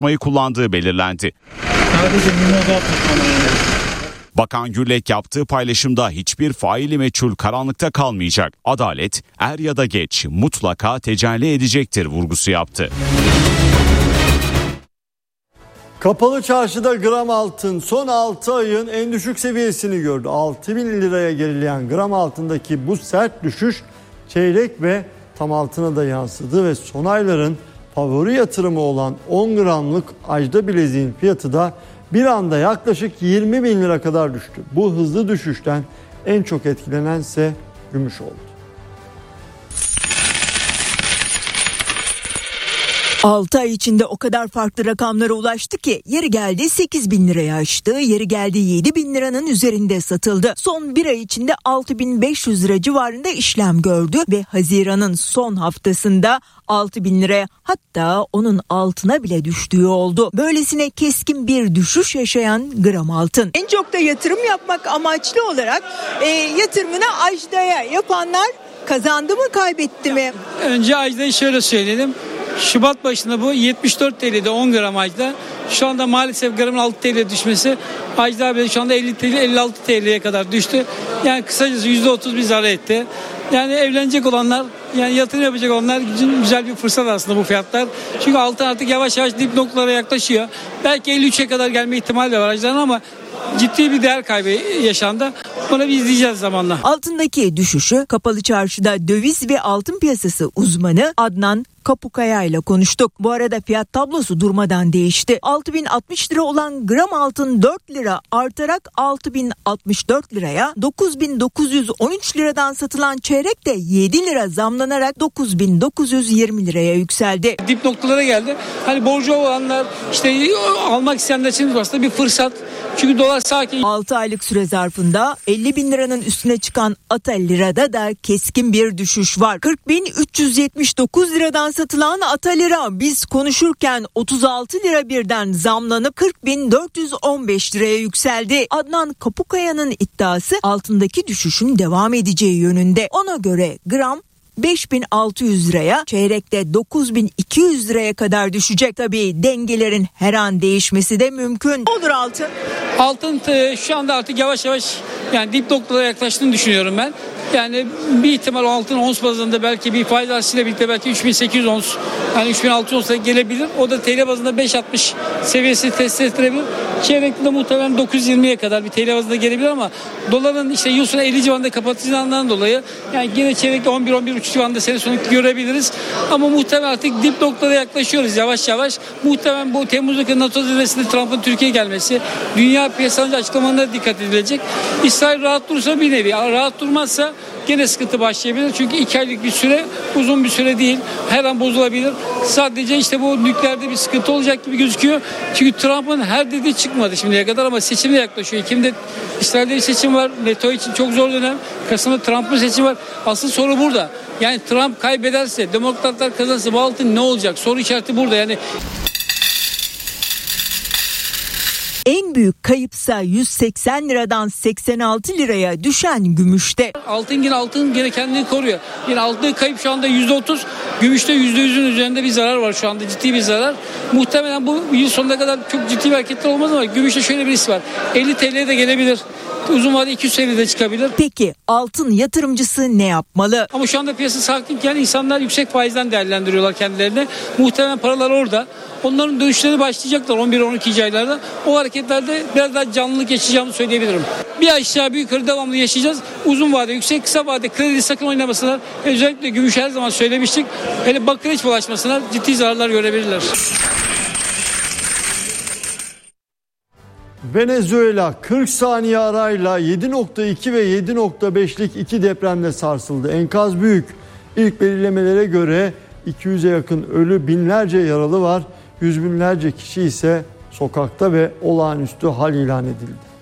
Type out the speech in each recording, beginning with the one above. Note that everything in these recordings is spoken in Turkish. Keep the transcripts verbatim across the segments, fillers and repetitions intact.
artmayı kullandığı belirlendi. Bakan Gürlek yaptığı paylaşımda hiçbir faili meçhul karanlıkta kalmayacak. Adalet er ya da geç mutlaka tecelli edecektir vurgusu yaptı. Kapalı çarşıda gram altın son altı ayın en düşük seviyesini gördü. altı bin liraya gerileyen gram altındaki bu sert düşüş çeyrek ve tam altına da yansıdı ve son ayların favori yatırımı olan on gramlık ajda bileziğin fiyatı da bir anda yaklaşık yirmi bin lira kadar düştü. Bu hızlı düşüşten en çok etkilenense gümüş oldu. altı ay içinde o kadar farklı rakamlara ulaştı ki yeri geldi sekiz bin liraya aştı, yeri geldi yedi bin liranın üzerinde satıldı. Son bir ay içinde altı bin beş yüz lira civarında işlem gördü ve Haziran'ın son haftasında altı bin liraya hatta onun altına bile düştüğü oldu. Böylesine keskin bir düşüş yaşayan gram altın. En çok da yatırım yapmak amaçlı olarak e, yatırımını ajdaya yapanlar kazandı mı kaybetti mi? Önce ajdayı şöyle söyleyelim. Şubat başında bu yetmiş dört T L'de on gram ajda. Şu anda maalesef gramın altı T L'ye düşmesi ajda bile şu anda elli T L, elli altı T L'ye kadar düştü. Yani kısacası yüzde otuz bir zarar etti. Yani evlenecek olanlar, yani yatırım yapacak olanlar için güzel bir fırsat aslında bu fiyatlar. Çünkü altın artık yavaş yavaş dip noktalara yaklaşıyor. Belki elli üçe kadar gelme ihtimali de var ajdan ama ciddi bir değer kaybı yaşandı. Bunu bir izleyeceğiz zamanla. Altındaki düşüşü Kapalı Çarşı'da döviz ve altın piyasası uzmanı Adnan Kapukaya ile konuştuk. Bu arada fiyat tablosu durmadan değişti. altı bin altmış lira olan gram altın dört lira artarak altı bin altmış dört liraya, dokuz bin dokuz yüz on üç liradan satılan çeyrek de yedi lira zamlanarak dokuz bin dokuz yüz yirmi liraya yükseldi. Dip noktalara geldi. Hani borcu olanlar, işte almak isteyenler için aslında bir fırsat. Çünkü dolar sakin. altı aylık süre zarfında elli bin liranın üstüne çıkan Ata Lira'da da keskin bir düşüş var. kırk bin üç yüz yetmiş dokuz liradan satılan Ata Lira biz konuşurken otuz altı lira birden zamlanıp kırk bin dört yüz on beş liraya yükseldi. Adnan Kapukaya'nın iddiası altındaki düşüşün devam edeceği yönünde. Ona göre gram beş bin altı yüz liraya, çeyrekte dokuz bin iki yüz liraya kadar düşecek. Tabii dengelerin her an değişmesi de mümkün. Olur altın. Altın şu anda artık yavaş yavaş yani dip noktalara yaklaştığını düşünüyorum ben. Yani bir ihtimal altın ons bazında belki bir faiz artışıyla birlikte belki üç bin sekiz yüz ons, yani üç bin altı yüz onsa gelebilir. O da T L bazında beş altmış seviyesi test ettirebilir. Çeyrekte muhtemelen dokuz yüz yirmiye kadar bir T L bazında gelebilir ama doların işte yıl sonu elli civarında kapatıcılarından dolayı yani yine çeyrekte on bir on bir buçuk civarında sene sonu görebiliriz. Ama muhtemelen artık dip noktalara yaklaşıyoruz yavaş yavaş. Muhtemelen bu Temmuz'daki NATO zirvesinde Trump'ın Türkiye'ye gelmesi, dünya piyasalarında açıklamalarına dikkat edilecek. İsrail rahat durursa bir nevi, rahat durmazsa gene sıkıntı başlayabilir. Çünkü iki aylık bir süre uzun bir süre değil. Her an bozulabilir. Sadece işte bu nükleerde bir sıkıntı olacak gibi gözüküyor. Çünkü Trump'ın her dediği çıkmadı şimdiye kadar ama seçimle yaklaşıyor. Ekim'de İsrail'de bir seçim var. NATO için çok zor dönem. Kasım'da Trump'ın seçimi var. Asıl soru burada. Yani Trump kaybederse, demokratlar kazanırsa bu altın ne olacak? Soru işareti burada. Yani en büyük kayıpsa yüz seksen liradan seksen altı liraya düşen gümüşte. Altın yine altın gene kendini koruyor. Yine altın kayıp şu anda yüzde otuz. Gümüşte yüzde yüzün üzerinde bir zarar var şu anda. Ciddi bir zarar. Muhtemelen bu yıl sonuna kadar çok ciddi bir hareketler olmaz ama gümüşte şöyle bir risk var. elli T L'ye de gelebilir. Uzun vade iki yüz seviyede çıkabilir. Peki altın yatırımcısı ne yapmalı? Ama şu anda piyasa sakinken insanlar yüksek faizden değerlendiriyorlar kendilerini. Muhtemelen paralar orada. Onların dönüşleri başlayacaklar on bir on iki aylarda. O hareketlerde biraz daha canlılık yaşayacağımı söyleyebilirim. Bir aşağı bir yukarı devamlı yaşayacağız. Uzun vade, yüksek, kısa vade kredi sakın oynamasınlar. Özellikle gümüş her zaman söylemiştik. Hele bakıra hiç bulaşmasınlar. Ciddi zararlar görebilirler. Venezuela kırk saniye arayla yedi nokta iki ve yedi nokta beşlik iki depremle sarsıldı. Enkaz büyük. İlk belirlemelere göre iki yüze yakın ölü, binlerce yaralı var. Yüz binlerce kişi ise sokakta ve olağanüstü hal ilan edildi.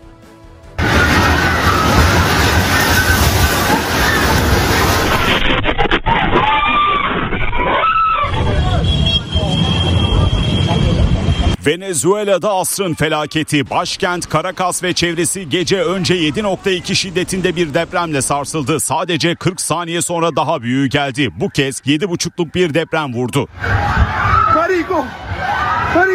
Venezuela'da asrın felaketi. Başkent Caracas ve çevresi gece önce yedi nokta iki şiddetinde bir depremle sarsıldı. Sadece kırk saniye sonra daha büyüğü geldi. Bu kez yedi buçukluk bir deprem vurdu.